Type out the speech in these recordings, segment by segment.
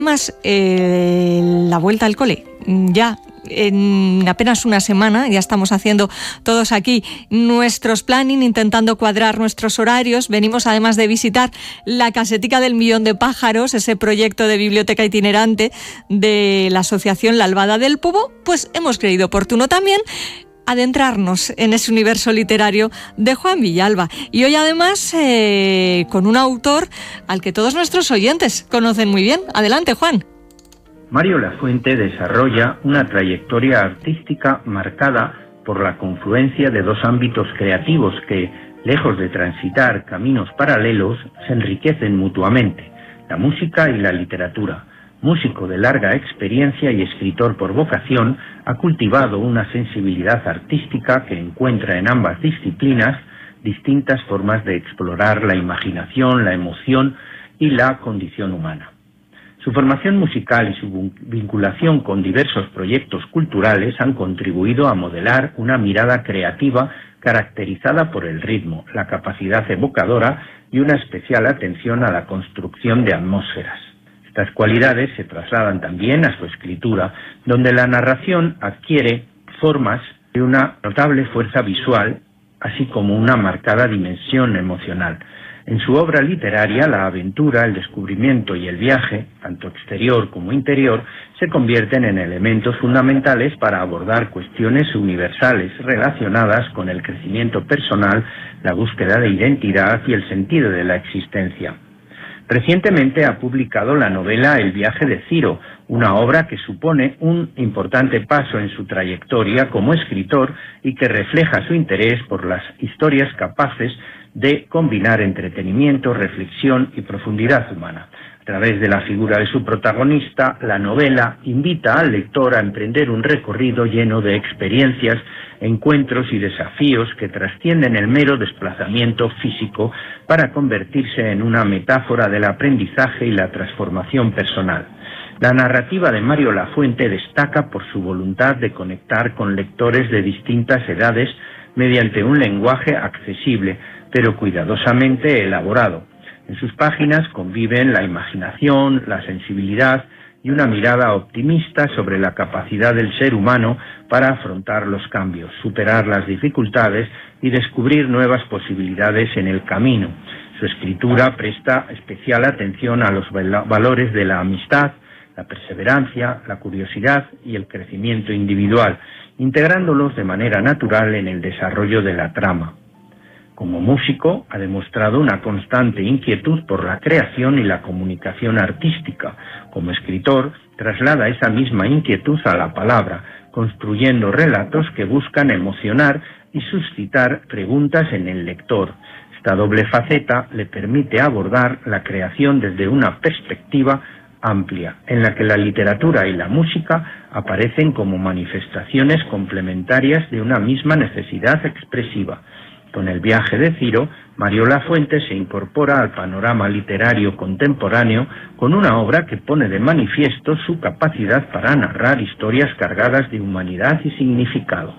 Más la vuelta al cole, ya en apenas una semana, ya estamos haciendo todos aquí nuestros planning, intentando cuadrar nuestros horarios. Venimos además de visitar la Casetica del Millón de Pájaros, ese proyecto de biblioteca itinerante de la asociación La Albada del Pobo, pues hemos creído oportuno también adentrarnos en ese universo literario de Juan Villalba. Y hoy además con un autor al que todos nuestros oyentes conocen muy bien. Adelante, Juan. Mario Lafuente desarrolla una trayectoria artística marcada por la confluencia de dos ámbitos creativos que, lejos de transitar caminos paralelos, se enriquecen mutuamente: la música y la literatura. Músico de larga experiencia y escritor por vocación, ha cultivado una sensibilidad artística que encuentra en ambas disciplinas distintas formas de explorar la imaginación, la emoción y la condición humana. Su formación musical y su vinculación con diversos proyectos culturales han contribuido a modelar una mirada creativa caracterizada por el ritmo, la capacidad evocadora y una especial atención a la construcción de atmósferas. Estas cualidades se trasladan también a su escritura, donde la narración adquiere formas de una notable fuerza visual, así como una marcada dimensión emocional. En su obra literaria, la aventura, el descubrimiento y el viaje, tanto exterior como interior, se convierten en elementos fundamentales para abordar cuestiones universales relacionadas con el crecimiento personal, la búsqueda de identidad y el sentido de la existencia. Recientemente ha publicado la novela El viaje de Ciro, una obra que supone un importante paso en su trayectoria como escritor y que refleja su interés por las historias capaces de combinar entretenimiento, reflexión y profundidad humana. A través de la figura de su protagonista, la novela invita al lector a emprender un recorrido lleno de experiencias, encuentros y desafíos que trascienden el mero desplazamiento físico para convertirse en una metáfora del aprendizaje y la transformación personal. La narrativa de Mario Lafuente destaca por su voluntad de conectar con lectores de distintas edades mediante un lenguaje accesible, pero cuidadosamente elaborado. En sus páginas conviven la imaginación, la sensibilidad y una mirada optimista sobre la capacidad del ser humano para afrontar los cambios, superar las dificultades y descubrir nuevas posibilidades en el camino. Su escritura presta especial atención a los valores de la amistad, la perseverancia, la curiosidad y el crecimiento individual, integrándolos de manera natural en el desarrollo de la trama. Como músico, ha demostrado una constante inquietud por la creación y la comunicación artística. Como escritor, traslada esa misma inquietud a la palabra, construyendo relatos que buscan emocionar y suscitar preguntas en el lector. Esta doble faceta le permite abordar la creación desde una perspectiva amplia, en la que la literatura y la música aparecen como manifestaciones complementarias de una misma necesidad expresiva. Con El viaje de Ciro, Mario Lafuente se incorpora al panorama literario contemporáneo con una obra que pone de manifiesto su capacidad para narrar historias cargadas de humanidad y significado.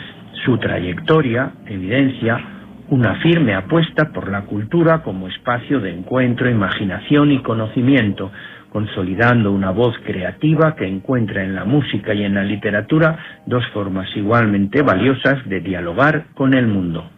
Su trayectoria evidencia una firme apuesta por la cultura como espacio de encuentro, imaginación y conocimiento, consolidando una voz creativa que encuentra en la música y en la literatura dos formas igualmente valiosas de dialogar con el mundo.